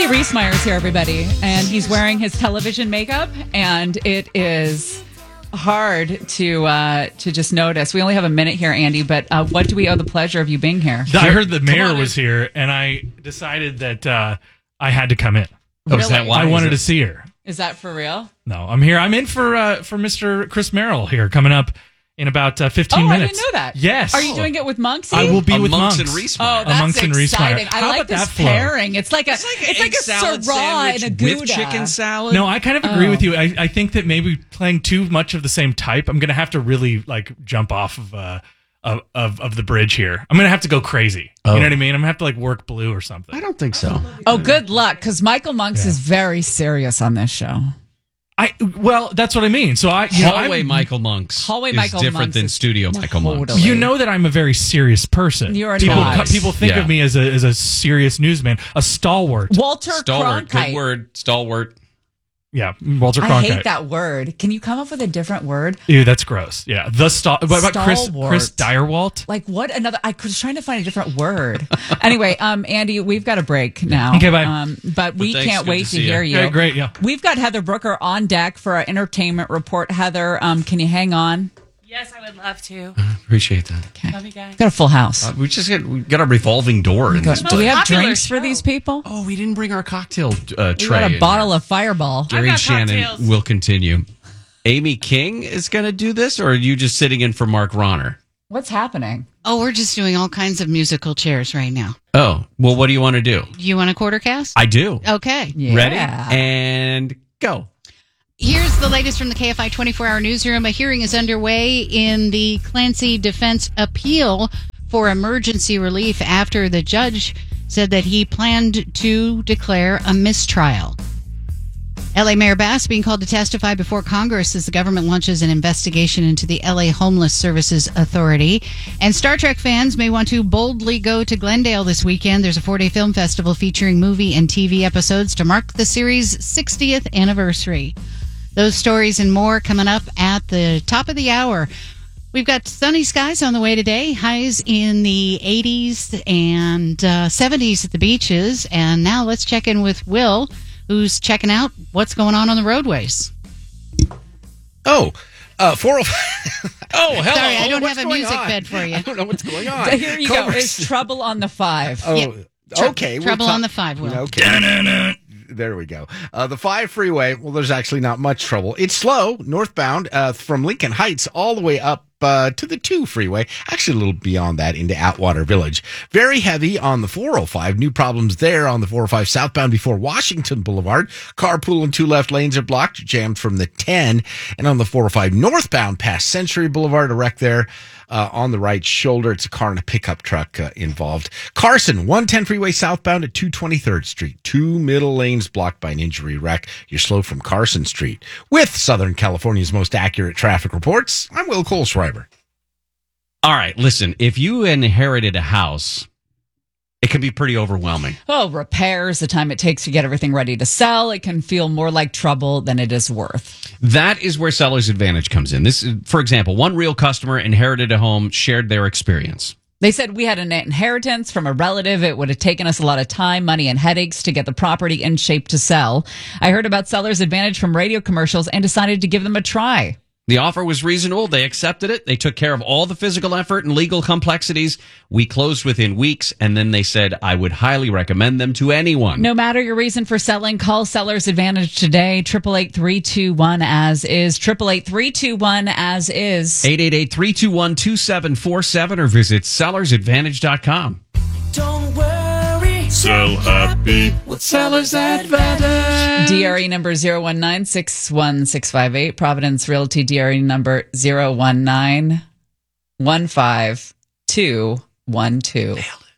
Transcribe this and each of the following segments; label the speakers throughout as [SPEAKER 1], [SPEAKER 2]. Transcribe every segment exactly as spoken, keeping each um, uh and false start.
[SPEAKER 1] Andy Reesmeyer is here, everybody, and he's wearing his television makeup, and it is hard to uh, to just notice. We only have a minute here, Andy, but uh, what do we owe the pleasure of you being here?
[SPEAKER 2] I heard the mayor was here, and I decided that uh, I had to come in.
[SPEAKER 1] Oh, really?
[SPEAKER 2] Is that why I wanted to see her.
[SPEAKER 1] Is that for real?
[SPEAKER 2] No, I'm here. I'm in for uh, for Mister Chris Merrill here, coming up in about uh, fifteen
[SPEAKER 1] oh,
[SPEAKER 2] minutes.
[SPEAKER 1] I didn't know that.
[SPEAKER 2] Yes.
[SPEAKER 1] Are you doing it with Monksy?
[SPEAKER 2] I will be
[SPEAKER 3] a
[SPEAKER 2] with
[SPEAKER 3] Monks
[SPEAKER 2] Monks.
[SPEAKER 3] and Reesmeyer.
[SPEAKER 1] Oh, that's
[SPEAKER 2] a Monks and
[SPEAKER 1] exciting.
[SPEAKER 2] Reesmeyer.
[SPEAKER 1] I
[SPEAKER 2] How
[SPEAKER 1] like
[SPEAKER 2] about
[SPEAKER 1] this
[SPEAKER 2] that flow?
[SPEAKER 1] pairing. It's like a
[SPEAKER 3] It's like,
[SPEAKER 1] it's
[SPEAKER 3] an
[SPEAKER 1] like
[SPEAKER 3] egg
[SPEAKER 1] a
[SPEAKER 3] salad
[SPEAKER 1] Syrah and a
[SPEAKER 3] sandwich
[SPEAKER 1] Gouda.
[SPEAKER 3] with chicken salad.
[SPEAKER 2] No, I kind of agree
[SPEAKER 1] Oh.
[SPEAKER 2] with you. I, I think that maybe playing too much of the same type, I'm going to have to really like jump off of uh of, of of the bridge here. I'm going to have to go crazy.
[SPEAKER 3] Oh.
[SPEAKER 2] You know what I mean? I'm going to have to like work blue or something.
[SPEAKER 3] I don't think so.
[SPEAKER 1] Oh, good luck, because Michael Monks
[SPEAKER 2] Yeah.
[SPEAKER 1] is very serious on this show.
[SPEAKER 2] I well, that's what I mean. So I you know,
[SPEAKER 3] Hallway
[SPEAKER 2] I'm-
[SPEAKER 3] Michael Monks
[SPEAKER 1] Hallway
[SPEAKER 3] is
[SPEAKER 1] Michael
[SPEAKER 3] different
[SPEAKER 1] Monks
[SPEAKER 3] than
[SPEAKER 1] is
[SPEAKER 3] Studio Michael Monks.
[SPEAKER 1] totally-
[SPEAKER 2] You know that I'm a very serious person.
[SPEAKER 1] You're
[SPEAKER 2] people,
[SPEAKER 1] not.
[SPEAKER 2] people think
[SPEAKER 3] Yeah.
[SPEAKER 2] of me as a as a serious newsman, a stalwart.
[SPEAKER 1] Walter
[SPEAKER 3] Stalwart,
[SPEAKER 1] Cronkite.
[SPEAKER 3] good word. Stalwart.
[SPEAKER 2] Yeah, Walter
[SPEAKER 1] I
[SPEAKER 2] Cronkite.
[SPEAKER 1] hate that word. Can you come up with a different word?
[SPEAKER 2] Ew, that's gross. Yeah, the stal. What about Chris
[SPEAKER 1] Stalwart.
[SPEAKER 2] Chris Direwalt?
[SPEAKER 1] Like what another? I was trying to find a different word. Anyway, um, Andy, we've got a break now.
[SPEAKER 2] Okay, bye.
[SPEAKER 1] Um, but we
[SPEAKER 3] thanks,
[SPEAKER 1] can't
[SPEAKER 3] good
[SPEAKER 1] wait
[SPEAKER 3] to
[SPEAKER 1] to,
[SPEAKER 3] see
[SPEAKER 1] hear
[SPEAKER 3] you.
[SPEAKER 1] you.
[SPEAKER 2] Yeah, great. Yeah.
[SPEAKER 1] We've got Heather Brooker on deck for our entertainment report. Heather, um, can you hang on?
[SPEAKER 4] Yes, I would love to.
[SPEAKER 3] Appreciate that.
[SPEAKER 1] Okay.
[SPEAKER 4] Love you guys.
[SPEAKER 1] Got a full house.
[SPEAKER 3] Uh, we just got, we got a revolving door in this
[SPEAKER 1] Do we
[SPEAKER 3] place.
[SPEAKER 1] have
[SPEAKER 4] Popular
[SPEAKER 1] drinks for
[SPEAKER 4] show.
[SPEAKER 1] these people?
[SPEAKER 3] Oh, we didn't bring our cocktail uh,
[SPEAKER 1] We
[SPEAKER 3] tray.
[SPEAKER 1] got a
[SPEAKER 3] in
[SPEAKER 1] bottle
[SPEAKER 3] here.
[SPEAKER 1] of Fireball.
[SPEAKER 3] Gary
[SPEAKER 4] got
[SPEAKER 3] Shannon
[SPEAKER 4] cocktails.
[SPEAKER 3] will continue. Amy King is going to do this, or are you just sitting in for Mark Ronner?
[SPEAKER 1] What's happening?
[SPEAKER 5] Oh, we're just doing all kinds of musical chairs right now.
[SPEAKER 3] Oh, well, what do you want to do?
[SPEAKER 5] You want a quarter cast?
[SPEAKER 3] I do.
[SPEAKER 5] Okay.
[SPEAKER 1] Yeah.
[SPEAKER 3] Ready? And go.
[SPEAKER 5] Here's the latest from the K F I twenty-four hour newsroom. A hearing is underway in the Clancy defense appeal for emergency relief after the judge said that he planned to declare a mistrial. L A Mayor Bass being called to testify before Congress as the government launches an investigation into the L A Homeless Services Authority. And Star Trek fans may want to boldly go to Glendale this weekend. There's a four-day film festival featuring movie and T V episodes to mark the series' sixtieth anniversary. Those stories and more coming up at the top of the hour. We've got sunny skies on the way today, highs in the eighties and uh, seventies at the beaches. And now let's check in with Will, who's checking out what's going on on the roadways.
[SPEAKER 6] Oh, uh, four oh five. Oh, hello.
[SPEAKER 5] Sorry, I don't
[SPEAKER 6] What's
[SPEAKER 5] have a
[SPEAKER 6] going
[SPEAKER 5] music
[SPEAKER 6] on?
[SPEAKER 5] bed for you.
[SPEAKER 6] I don't know what's going on.
[SPEAKER 1] Here you go.
[SPEAKER 6] Culver's-
[SPEAKER 1] It's Trouble on the Five.
[SPEAKER 6] Oh,
[SPEAKER 5] Yeah. Tr-
[SPEAKER 6] okay. we'll
[SPEAKER 5] Trouble
[SPEAKER 6] talk-
[SPEAKER 5] on the Five, Will.
[SPEAKER 6] Okay. There we go. Uh, the five freeway, well, there's actually not much trouble. It's slow, northbound, uh, from Lincoln Heights all the way up uh, to the two freeway. Actually, a little beyond that into Atwater Village. Very heavy on the four oh five. New problems there on the four oh five southbound before Washington Boulevard. Carpool and two left lanes are blocked, jammed from the ten. And on the four oh five northbound past Century Boulevard, a wreck there. Uh, on the right shoulder, it's a car and a pickup truck uh, involved. Carson, one ten freeway southbound at two twenty-third Street. Two middle lanes blocked by an injury wreck. You're slow from Carson Street. With Southern California's most accurate traffic reports, I'm Will Kohlschreiber.
[SPEAKER 3] All right, listen, if you inherited a house, it can be pretty overwhelming.
[SPEAKER 1] Oh, repairs, the time it takes to get everything ready to sell. It can feel more like trouble than it is worth.
[SPEAKER 3] That is where Seller's Advantage comes in. This is, for example, one real customer inherited a home, shared their experience.
[SPEAKER 1] They said we had an inheritance from a relative. It would have taken us a lot of time, money, and headaches to get the property in shape to sell. I heard about Seller's Advantage from radio commercials and decided to give them a try.
[SPEAKER 3] The offer was reasonable. They accepted it. They took care of all the physical effort and legal complexities. We closed within weeks, and then they said, I would highly recommend them to anyone.
[SPEAKER 1] No matter your reason for selling, call Seller's Advantage today. eight eight eight, three two one as is. eight eight eight, three two one as is.
[SPEAKER 3] eight eight eight, three two one, two seven four seven or visit sellers advantage dot com.
[SPEAKER 7] Don't worry.
[SPEAKER 2] So happy.
[SPEAKER 7] With Seller's Advantage.
[SPEAKER 1] D R E number zero one nine six one six five eight. Providence Realty D R E number zero one nine one five two one two.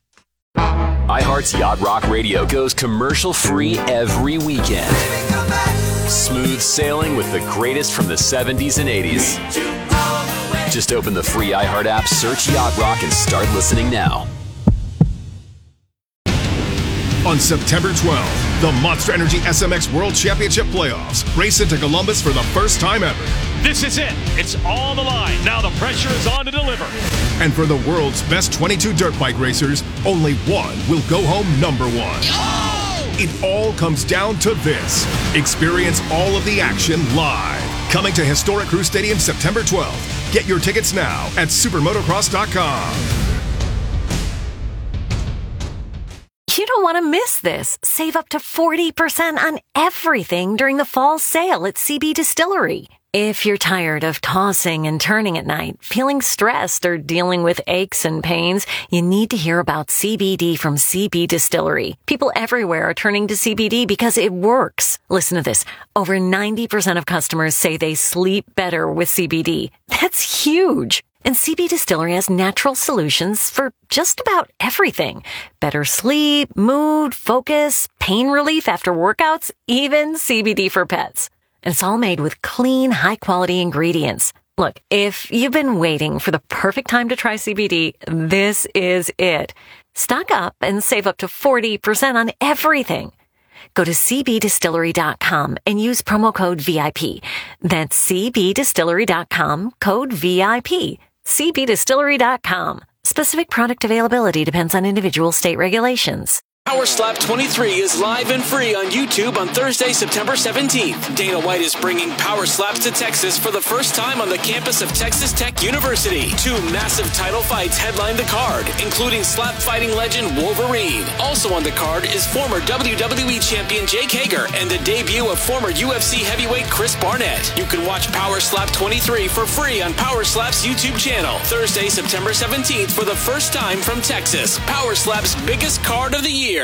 [SPEAKER 8] iHeart's Yacht Rock Radio goes commercial-free every weekend. Smooth sailing with the greatest from the seventies and eighties. Just open the free iHeart app, search Yacht Rock, and start listening now.
[SPEAKER 9] On September twelfth, the Monster Energy S M X World Championship Playoffs race into Columbus for the first time ever.
[SPEAKER 10] This is it. It's on the line. Now the pressure is on to deliver.
[SPEAKER 9] And for the world's best twenty-two dirt bike racers, only one will go home number one.
[SPEAKER 7] Oh!
[SPEAKER 9] It all comes down to this. Experience all of the action live. Coming to Historic Crew Stadium September twelfth. Get your tickets now at supermotocross dot com.
[SPEAKER 4] You don't want to miss this. Save up to forty percent on everything during the fall sale at C B Distillery. If you're tired of tossing and turning at night, feeling stressed, or dealing with aches and pains, you need to hear about C B D from C B Distillery. People everywhere are turning to C B D because it works. Listen to this. Over ninety percent of customers say they sleep better with C B D. That's huge. And C B Distillery has natural solutions for just about everything. Better sleep, mood, focus, pain relief after workouts, even C B D for pets. And it's all made with clean, high-quality ingredients. Look, if you've been waiting for the perfect time to try C B D, this is it. Stock up and save up to forty percent on everything. Go to c b distillery dot com and use promo code V I P. That's c b distillery dot com, code V I P. c b distillery dot com. Specific product availability depends on individual state regulations.
[SPEAKER 11] Power Slap twenty-three is live and free on YouTube on Thursday, September seventeenth. Dana White is bringing Power Slaps to Texas for the first time on the campus of Texas Tech University. Two massive title fights headline the card, including slap fighting legend Wolverine. Also on the card is former W W E champion Jake Hager and the debut of former U F C heavyweight Chris Barnett. You can watch Power Slap twenty-three for free on Power Slap's YouTube channel. Thursday, September seventeenth for the first time from Texas. Power Slap's biggest card of the year.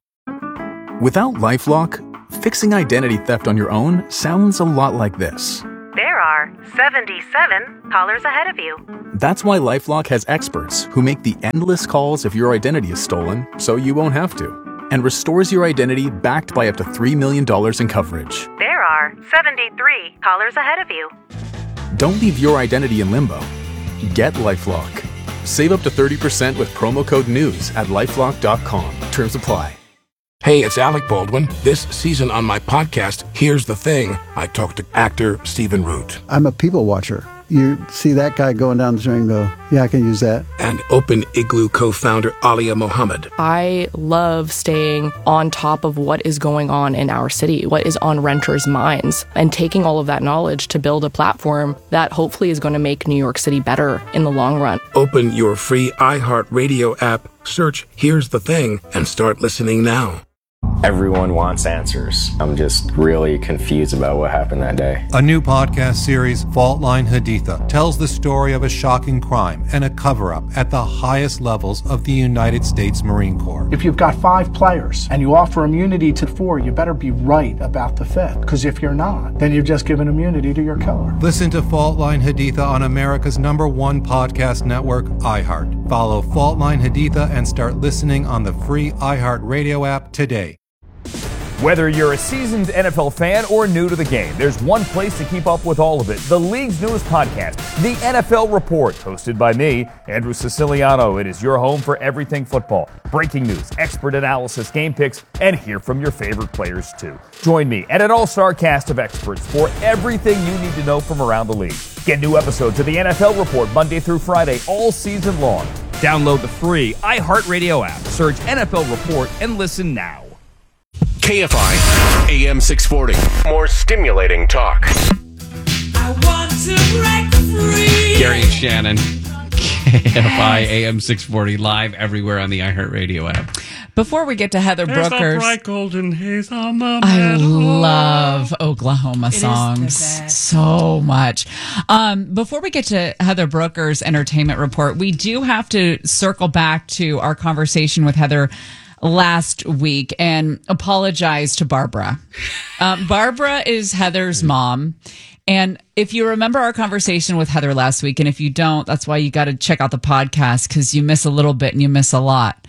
[SPEAKER 12] Without LifeLock, fixing identity theft on your own sounds a lot like this.
[SPEAKER 13] There are seventy-seven callers ahead of you.
[SPEAKER 12] That's why LifeLock has experts who make the endless calls if your identity is stolen, so you won't have to, and restores your identity backed by up to three million dollars in coverage.
[SPEAKER 13] There are seventy-three callers ahead of you.
[SPEAKER 12] Don't leave your identity in limbo. Get LifeLock. Save up to thirty percent with promo code NEWS at lifelock dot com. Terms apply.
[SPEAKER 14] Hey, it's Alec Baldwin. This season on my podcast, Here's the Thing, I talked to actor Stephen Root.
[SPEAKER 15] I'm a people watcher. You see that guy going down the street and go, yeah, I can use that.
[SPEAKER 14] And Open Igloo co-founder Alia Mohammed.
[SPEAKER 16] I love staying on top of what is going on in our city, what is on renters' minds, and taking all of that knowledge to build a platform that hopefully is going to make New York City better in the long run.
[SPEAKER 14] Open your free iHeartRadio app, search Here's the Thing, and start listening now.
[SPEAKER 17] Everyone wants answers. I'm just really confused about what happened that day.
[SPEAKER 18] A new podcast series, Fault Line Haditha, tells the story of a shocking crime and a cover-up at the highest levels of the United States Marine Corps.
[SPEAKER 19] If you've got five players and you offer immunity to four, you better be right about the fifth. Because if you're not, then you've just given immunity to your killer.
[SPEAKER 18] Listen to Fault Line Haditha on America's number one podcast network, iHeart. Follow Fault Line Haditha and start listening on the free iHeartRadio app today.
[SPEAKER 20] Whether you're a seasoned N F L fan or new to the game, there's one place to keep up with all of it. The league's newest podcast, The N F L Report, hosted by me, Andrew Siciliano. It is your home for everything football. Breaking news, expert analysis, game picks, and hear from your favorite players too. Join me and an all-star cast of experts for everything you need to know from around the league. Get new episodes of The N F L Report Monday through Friday all season long. Download the free iHeartRadio app, search N F L Report, and listen now.
[SPEAKER 9] K F I, A M six forty. More stimulating talk.
[SPEAKER 7] I want to break free.
[SPEAKER 3] Gary and Shannon, K F I A M six forty, live everywhere on the iHeartRadio app.
[SPEAKER 1] Before we get to Heather
[SPEAKER 2] There's
[SPEAKER 1] Brookers,
[SPEAKER 2] a bright golden haze on the
[SPEAKER 1] I
[SPEAKER 2] meadow.
[SPEAKER 1] love Oklahoma songs so much. Um, before we get to Heather Brookers' entertainment report, we do have to circle back to our conversation with Heather last week and apologize to Barbara. Um, Barbara is Heather's mom. And if you remember our conversation with Heather last week, and if you don't, that's why you got to check out the podcast, because you miss a little bit and you miss a lot.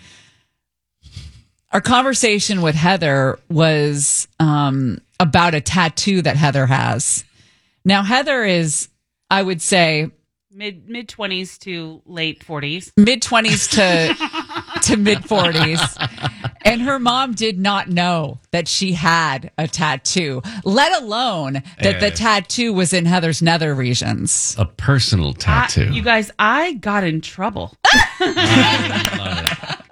[SPEAKER 1] Our conversation with Heather was um, about a tattoo that Heather has. Now, Heather is, I would say,
[SPEAKER 21] Mid mid twenties to late forties.
[SPEAKER 1] Mid twenties to to mid forties, and her mom did not know that she had a tattoo, let alone that the
[SPEAKER 3] Uh,
[SPEAKER 1] tattoo was in Heather's nether regions.
[SPEAKER 3] A personal tattoo.
[SPEAKER 21] I, you guys, I got in trouble.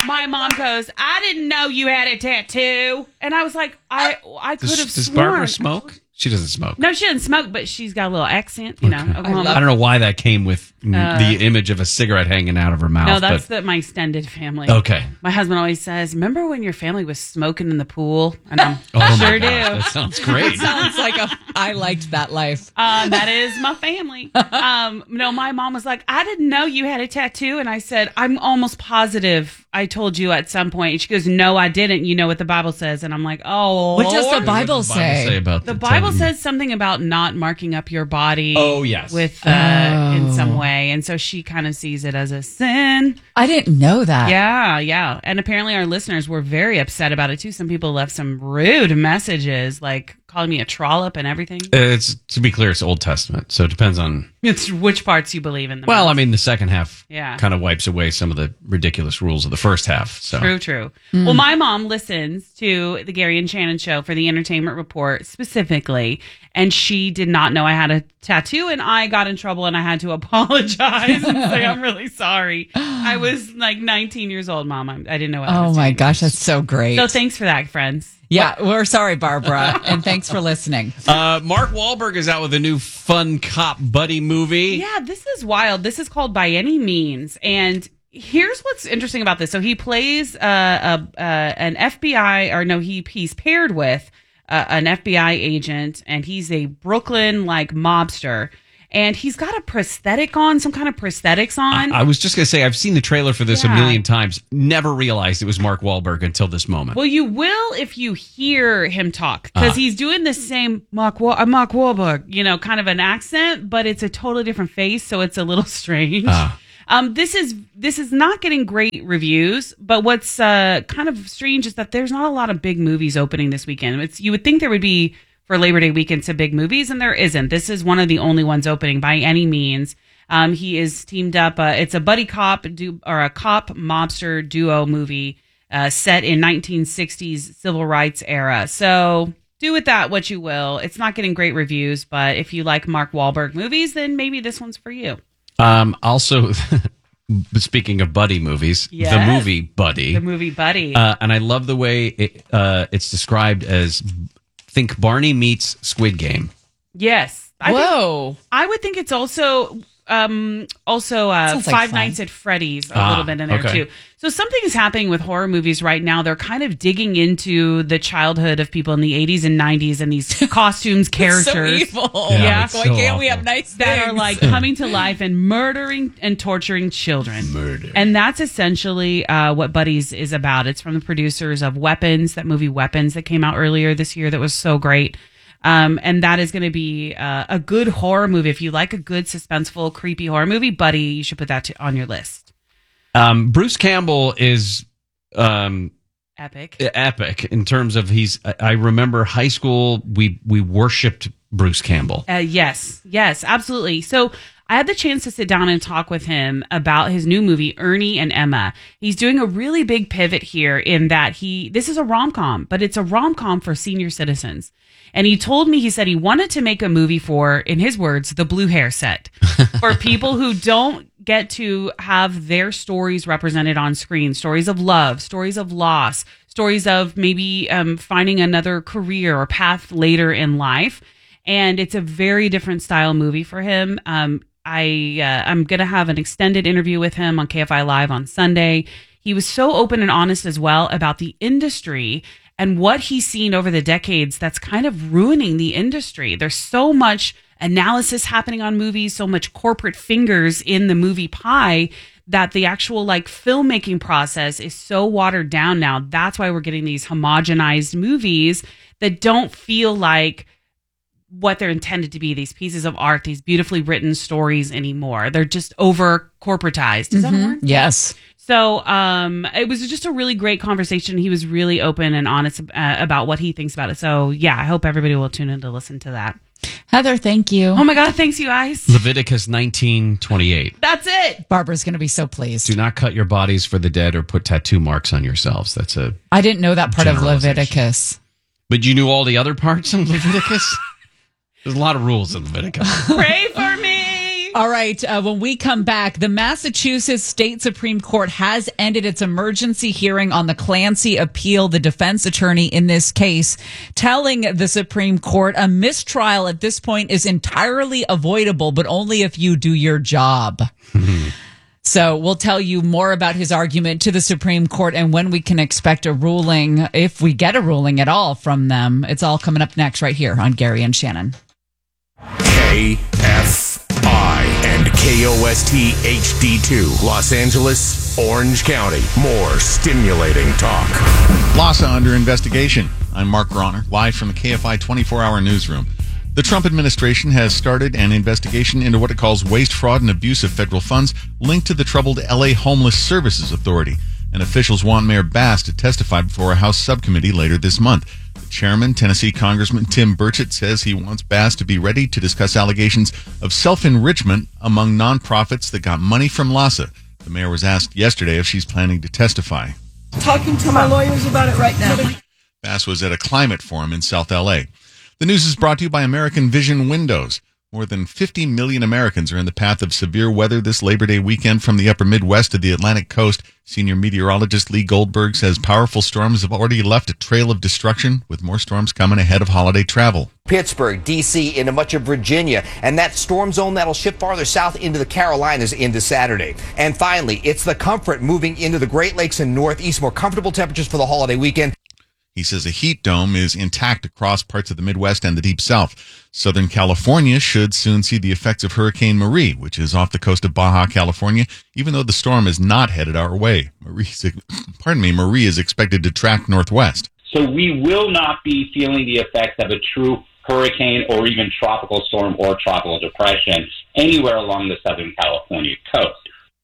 [SPEAKER 21] my mom goes, I didn't know you had a tattoo. And I was like, I I could have
[SPEAKER 3] Does, does
[SPEAKER 21] sworn.
[SPEAKER 3] Barbara smoke? She doesn't smoke.
[SPEAKER 21] No, she doesn't smoke, but she's got a little accent, you know. Oklahoma.
[SPEAKER 3] I don't know why that came with mm,
[SPEAKER 21] Uh,
[SPEAKER 3] the image of a cigarette hanging out of her mouth.
[SPEAKER 21] No, that's
[SPEAKER 3] but,
[SPEAKER 21] the, my extended family.
[SPEAKER 3] Okay.
[SPEAKER 21] My husband always says, remember when your family was smoking in the pool? And I'm
[SPEAKER 3] Oh my
[SPEAKER 21] sure
[SPEAKER 3] gosh,
[SPEAKER 21] do.
[SPEAKER 3] that sounds great.
[SPEAKER 1] Sounds like a. I liked that life.
[SPEAKER 21] Uh, that is my family. Um, no, my mom was like, I didn't know you had a tattoo. And I said, I'm almost positive I told you at some point. And she goes, no, I didn't. You know what the Bible says. And I'm like, oh,
[SPEAKER 1] What does the
[SPEAKER 21] Lord.
[SPEAKER 1] Bible
[SPEAKER 3] What does the Bible
[SPEAKER 1] say?
[SPEAKER 3] say about
[SPEAKER 21] The
[SPEAKER 3] the
[SPEAKER 21] Bible
[SPEAKER 3] tattoo?
[SPEAKER 21] says something about not marking up your body.
[SPEAKER 3] Oh, yes.
[SPEAKER 21] With uh, in
[SPEAKER 1] Oh.
[SPEAKER 21] some way, and so she kind of sees it as a sin.
[SPEAKER 1] I didn't know that.
[SPEAKER 21] Yeah, yeah, and apparently our listeners were very upset about it too. Some people left some rude messages, like calling me a trollop and everything.
[SPEAKER 3] It's to be clear, it's Old Testament, so it depends on.
[SPEAKER 21] It's which parts you believe in. The
[SPEAKER 3] Well,
[SPEAKER 21] most.
[SPEAKER 3] I mean, the second half
[SPEAKER 21] Yeah.
[SPEAKER 3] kind of wipes away some of the ridiculous rules of the first half. So
[SPEAKER 21] True, true.
[SPEAKER 1] Mm.
[SPEAKER 21] Well, my mom listens to the Gary and Shannon show for the Entertainment Report specifically, and she did not know I had a tattoo, and I got in trouble, and I had to apologize and say I'm really sorry. I was like nineteen years old, Mom. I, I didn't know what I
[SPEAKER 1] Oh
[SPEAKER 21] was
[SPEAKER 1] my
[SPEAKER 21] doing.
[SPEAKER 1] gosh, that's so great.
[SPEAKER 21] So thanks for that, friends.
[SPEAKER 1] Yeah, we're sorry, Barbara, and thanks for listening.
[SPEAKER 3] Uh, Mark Wahlberg is out with a new fun cop buddy movie.
[SPEAKER 21] Yeah, this is wild. This is called By Any Means, and here's what's interesting about this. So he plays uh, a, uh, an F B I, or no, he he's paired with uh, an F B I agent, and he's a Brooklyn like mobster, and he's got a prosthetic on, some kind of prosthetics on.
[SPEAKER 3] I was just going to say, I've seen the trailer for this
[SPEAKER 21] Yeah.
[SPEAKER 3] a million times. Never realized it was Mark Wahlberg until this moment.
[SPEAKER 21] Well, you will if you hear him talk, because
[SPEAKER 3] Ah.
[SPEAKER 21] he's doing the same Mark, Wa- uh, Mark Wahlberg, you know, kind of an accent, but it's a totally different face, so it's a little strange.
[SPEAKER 3] Ah.
[SPEAKER 21] Um, this is this is not getting great reviews, but what's uh, kind of strange is that there's not a lot of big movies opening this weekend. It's you would think there would be for Labor Day weekend some big movies, and there isn't. This is one of the only ones opening by any means. Um, he is teamed up. Uh, it's a buddy cop du- or a cop mobster duo movie uh, set in nineteen sixties civil rights era. So do with that what you will. It's not getting great reviews, but if you like Mark Wahlberg movies, then maybe this one's for you.
[SPEAKER 3] Um, also, speaking of buddy movies, the
[SPEAKER 21] Yes.
[SPEAKER 3] movie Buddy.
[SPEAKER 21] The movie Buddy.
[SPEAKER 3] Uh, and I love the way it, uh, it's described as think Barney meets Squid Game.
[SPEAKER 21] Yes. I
[SPEAKER 1] Whoa.
[SPEAKER 21] Think, I would think it's also um also uh
[SPEAKER 1] Sounds like
[SPEAKER 21] Five
[SPEAKER 1] fun.
[SPEAKER 21] Nights at Freddy's a
[SPEAKER 3] Ah,
[SPEAKER 21] little bit in there
[SPEAKER 3] okay.
[SPEAKER 21] too. So something is happening with horror movies right now. They're kind of digging into the childhood of people in the eighties and nineties and these costumes, characters.
[SPEAKER 1] So evil.
[SPEAKER 3] Yeah,
[SPEAKER 21] Yeah.
[SPEAKER 3] it's
[SPEAKER 1] Why
[SPEAKER 3] so
[SPEAKER 1] can't we
[SPEAKER 3] awful.
[SPEAKER 1] have nice
[SPEAKER 21] that are
[SPEAKER 1] things?
[SPEAKER 21] like coming to life and murdering and torturing children. Murder. And that's essentially uh, what Buddies is about. It's from the producers of Weapons, that movie Weapons that came out earlier this year that was so great. Um, and that is going to be uh, a good horror movie. If you like a good, suspenseful, creepy horror movie, Buddy, you should put that to, on your list.
[SPEAKER 3] Um, Bruce Campbell is um,
[SPEAKER 21] Epic.
[SPEAKER 3] epic in terms of he's. I- I remember high school. We we worshipped Bruce Campbell.
[SPEAKER 21] Uh, yes, yes, absolutely. So I had the chance to sit down and talk with him about his new movie, Ernie and Emma. He's doing a really big pivot here in that he, this is a rom-com, but it's a rom-com for senior citizens. And he told me, he said he wanted to make a movie for, in his words, the blue hair set for people who don't get to have their stories represented on screen. Stories of love, stories of loss, stories of maybe um, finding another career or path later in life. And it's a very different style movie for him. Um, I, uh, I'm going to have an extended interview with him on K F I Live on Sunday. He was so open and honest as well about the industry and what he's seen over the decades that's kind of ruining the industry. There's so much analysis happening on movies, so much corporate fingers in the movie pie that the actual like filmmaking process is so watered down now. That's why we're getting these homogenized movies that don't feel like what they're intended to be, these pieces of art, these beautifully written stories anymore. They're just over corporatized. Is that a
[SPEAKER 1] Mhm.
[SPEAKER 21] word?
[SPEAKER 1] Yes.
[SPEAKER 21] So um, it was just a really great conversation. He was really open and honest uh, about what he thinks about it. So yeah, I hope everybody will tune in to listen to that.
[SPEAKER 1] Heather, thank you.
[SPEAKER 21] Oh my God, thanks you guys.
[SPEAKER 3] Leviticus nineteen twenty-eight.
[SPEAKER 21] That's it.
[SPEAKER 1] Barbara's going to be so pleased.
[SPEAKER 3] Do not cut your bodies for the dead or put tattoo marks on yourselves. That's a.
[SPEAKER 1] I didn't know that part of
[SPEAKER 3] Generalization.
[SPEAKER 1] Leviticus.
[SPEAKER 3] But you knew all the other parts in Leviticus. There's a lot of rules in Leviticus.
[SPEAKER 21] Pray for me.
[SPEAKER 1] All right. Uh, when we come back, the Massachusetts State Supreme Court has ended its emergency hearing on the Clancy appeal. The defense attorney in this case telling the Supreme Court a mistrial at this point is entirely avoidable, but only if you do your job. So we'll tell you more about his argument to the Supreme Court and when we can expect a ruling, if we get a ruling at all from them. It's all coming up next right here on Gary and Shannon.
[SPEAKER 9] K F I and K O S T H D two, Los Angeles, Orange County. More stimulating talk.
[SPEAKER 5] LASA under investigation. I'm Mark Bronner, live from the K F I twenty-four hour newsroom. The Trump administration has started an investigation into what it calls waste, fraud, and abuse of federal funds linked to the troubled L A Homeless Services Authority. And officials want Mayor Bass to testify before a House subcommittee later this month. The chairman, Tennessee Congressman Tim Burchett, says he wants Bass to be ready to discuss allegations of self-enrichment among nonprofits that got money from LASA. The mayor was asked yesterday if she's planning to testify.
[SPEAKER 22] Talking to my lawyers about it right now.
[SPEAKER 5] Bass was at a climate forum in South L A. The news is brought to you by American Vision Windows. More than fifty million Americans are in the path of severe weather this Labor Day weekend from the upper Midwest to the Atlantic coast. Senior meteorologist Lee Goldberg says powerful storms have already left a trail of destruction, with more storms coming ahead of holiday travel.
[SPEAKER 23] Pittsburgh, D C, into much of Virginia, and that storm zone that'll shift farther south into the Carolinas into Saturday. And finally, it's the comfort moving into the Great Lakes and Northeast, more comfortable temperatures for the holiday weekend.
[SPEAKER 5] He says a heat dome is intact across parts of the Midwest and the Deep South. Southern California should soon see the effects of Hurricane Marie, which is off the coast of Baja California, even though the storm is not headed our way. Marie, pardon me, Marie is expected to track northwest.
[SPEAKER 24] So we will not be feeling the effects of a true hurricane or even tropical storm or tropical depression anywhere along the Southern California coast.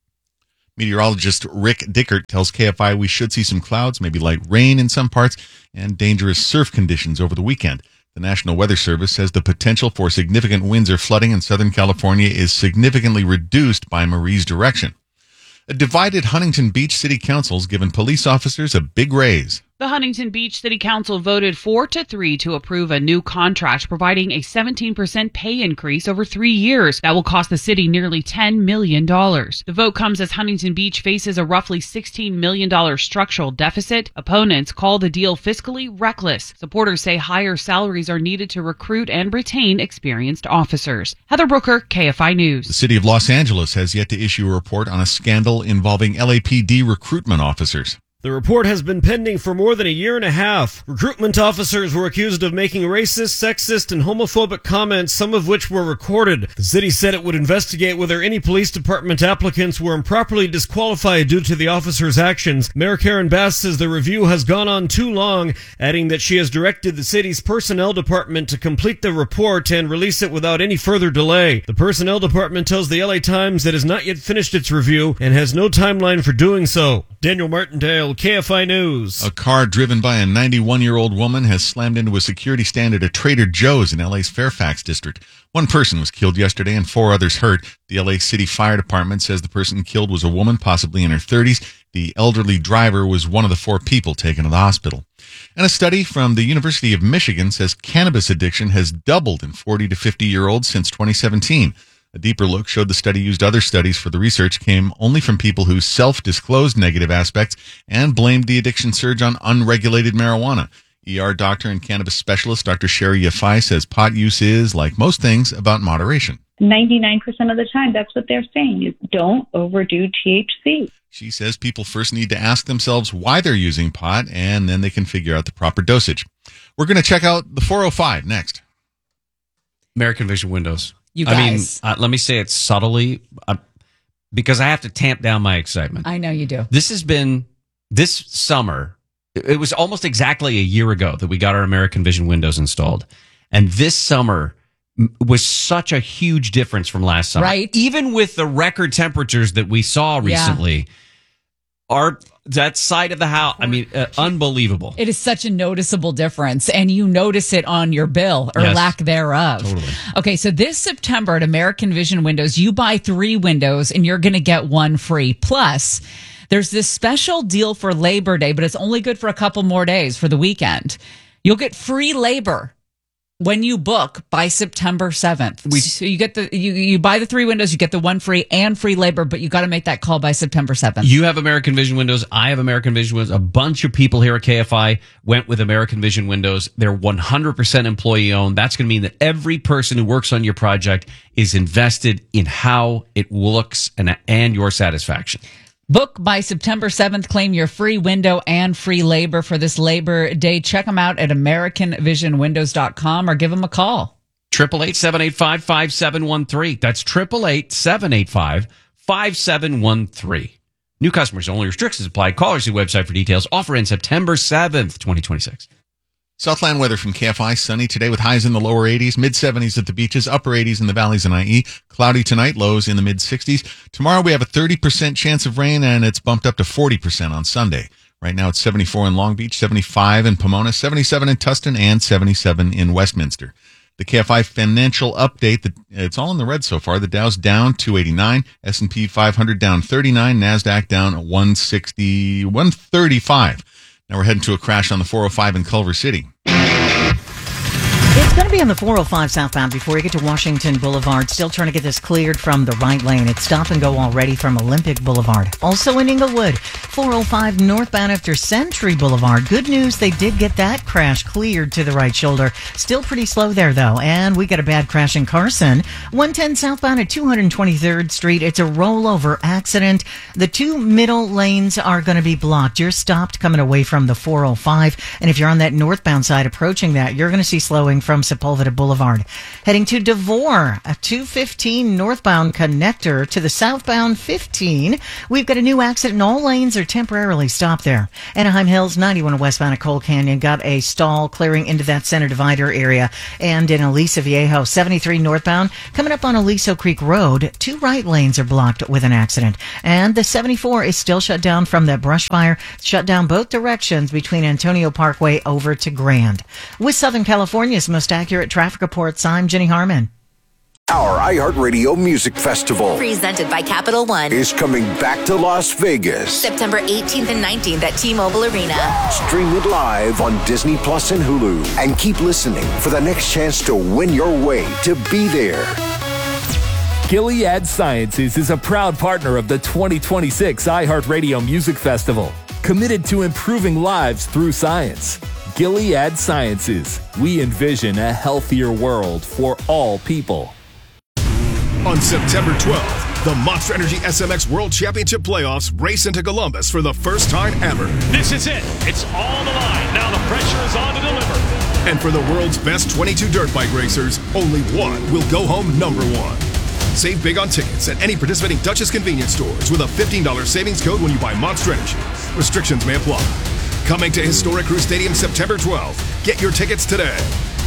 [SPEAKER 5] Meteorologist Rick Dickert tells K F I we should see some clouds, maybe light rain in some parts, and dangerous surf conditions over the weekend. The National Weather Service says the potential for significant winds or flooding in Southern California is significantly reduced by Marie's direction. A divided Huntington Beach City Council has given police officers a big raise.
[SPEAKER 21] The Huntington Beach City Council voted four to three to approve a new contract providing a seventeen percent pay increase over three years that will cost the city nearly ten million dollars. The vote comes as Huntington Beach faces a roughly sixteen million dollars structural deficit. Opponents call the deal fiscally reckless. Supporters say higher salaries are needed to recruit and retain experienced officers. Heather Brooker, K F I News.
[SPEAKER 5] The city of Los Angeles has yet to issue a report on a scandal involving L A P D recruitment officers.
[SPEAKER 25] The report has been pending for more than a year and a half. Recruitment officers were accused of making racist, sexist, and homophobic comments, some of which were recorded. The city said it would investigate whether any police department applicants were improperly disqualified due to the officers' actions. Mayor Karen Bass says the review has gone on too long, adding that she has directed the city's personnel department to complete the report and release it without any further delay. The personnel department tells the L A Times it has not yet finished its review and has no timeline for doing so. Daniel Martindale, K F I News.
[SPEAKER 5] A car driven by a ninety-one-year-old woman has slammed into a security stand at a Trader Joe's in L A's Fairfax district. One person was killed yesterday and four others hurt. The L A City Fire Department says the person killed was a woman, possibly in her thirties. The elderly driver was one of the four people taken to the hospital. And a study from the University of Michigan says cannabis addiction has doubled in forty to fifty-year-olds since twenty seventeen. A deeper look showed the study used other studies for the research came only from people who self-disclosed negative aspects and blamed the addiction surge on unregulated marijuana. E R doctor and cannabis specialist Doctor Sherry Yafai says pot use is, like most things, about moderation.
[SPEAKER 26] ninety-nine percent of the time, that's what they're saying, is don't overdo T H C.
[SPEAKER 5] She says people first need to ask themselves why they're using pot, and then they can figure out the proper dosage. We're going to check out the four oh five next.
[SPEAKER 3] American Vision Windows.
[SPEAKER 1] You
[SPEAKER 3] I
[SPEAKER 1] guys.
[SPEAKER 3] mean, uh, let me say it subtly, uh, because I have to tamp down my excitement.
[SPEAKER 1] I know you do.
[SPEAKER 3] This has been, this summer, it was almost exactly a year ago that we got our American Vision windows installed. And this summer was such a huge difference from last summer.
[SPEAKER 1] Right.
[SPEAKER 3] Even with the record temperatures that we saw recently, yeah. our that side of the house, I mean, uh, unbelievable.
[SPEAKER 1] It is such a noticeable difference, and you notice it on your bill or
[SPEAKER 3] yes.
[SPEAKER 1] lack thereof.
[SPEAKER 3] Totally.
[SPEAKER 1] Okay, so this September at American Vision Windows, you buy three windows and you're going to get one free. Plus, there's this special deal for Labor Day, but it's only good for a couple more days for the weekend. You'll get free labor when you book by September seventh. We, so you get the you, you buy the three windows, you get the one free and free labor, but you got to make that call by September seventh.
[SPEAKER 3] You have American Vision Windows. I have American Vision Windows. A bunch of people here at K F I went with American Vision Windows. They're one hundred percent employee owned. That's going to mean that every person who works on your project is invested in how it looks and, and your satisfaction.
[SPEAKER 1] Book by September seventh. Claim your free window and free labor for this Labor Day. Check them out at american vision windows dot com or give them a call.
[SPEAKER 3] eight eight eight, seven eight five, five seven one three. That's eight eight eight, seven eight five, five seven one three. New customers only. Restrictions apply. Call or see website for details. Offer ends September seventh, twenty twenty-six.
[SPEAKER 5] Southland weather from K F I. Sunny today with highs in the lower eighties, mid seventies at the beaches, upper eighties in the valleys and I E. Cloudy tonight, lows in the mid sixties. Tomorrow we have a thirty percent chance of rain, and it's bumped up to forty percent on Sunday. Right now it's seventy-four in Long Beach, seventy-five in Pomona, seventy-seven in Tustin, and seventy-seven in Westminster. The K F I financial update, the, it's all in the red so far. The Dow's down two eighty-nine, S and P five hundred down thirty-nine, NASDAQ down one sixty, one thirty-five. Now we're heading to a crash on the four oh five in Culver City.
[SPEAKER 4] It's going to be on the four oh five southbound before you get to Washington Boulevard. Still trying to get this cleared from the right lane. It's stop and go already from Olympic Boulevard. Also in Inglewood, four oh five northbound after Century Boulevard. Good news, they did get that crash cleared to the right shoulder. Still pretty slow there, though. And we got a bad crash in Carson. one ten southbound at two hundred twenty-third Street. It's a rollover accident. The two middle lanes are going to be blocked. You're stopped coming away from the four oh five. And if you're on that northbound side approaching that, you're going to see slowing from Sepulveda Boulevard. Heading to Devore, a two fifteen northbound connector to the southbound fifteen. We've got a new accident. All lanes are temporarily stopped there. Anaheim Hills, ninety-one westbound at Cole Canyon, got a stall clearing into that center divider area. And in Aliso Viejo, seventy-three northbound, coming up on Aliso Creek Road, two right lanes are blocked with an accident. And the seventy-four is still shut down from that brush fire. Shut down both directions between Antonio Parkway over to Grand. With Southern California's most accurate traffic reports, I'm Jenny Harmon.
[SPEAKER 6] Our iHeartRadio Music Festival,
[SPEAKER 8] presented by Capital One,
[SPEAKER 6] is coming back to Las Vegas.
[SPEAKER 8] September eighteenth and nineteenth at T-Mobile Arena.
[SPEAKER 6] Stream it live on Disney Plus and Hulu. And keep listening for the next chance to win your way to be there.
[SPEAKER 20] Gilead Sciences is a proud partner of the twenty twenty-six iHeartRadio Music Festival, committed to improving lives through science. Gilead Sciences. We envision a healthier world for all people.
[SPEAKER 9] On September twelfth, the Monster Energy S M X World Championship Playoffs race into Columbus for the first time ever.
[SPEAKER 10] This is it. It's all on the line. Now the pressure is on to deliver.
[SPEAKER 9] And for the world's best twenty-two dirt bike racers, only one will go home number one. Save big on tickets at any participating Duchess convenience stores with a fifteen dollars savings code when you buy Monster Energy. Restrictions may apply. Coming to Historic Crew Stadium September twelfth. Get your tickets today.